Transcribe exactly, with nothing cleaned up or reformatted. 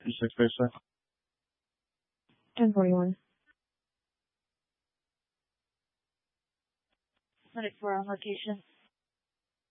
Six basic. ten forty-one. Medic four on location.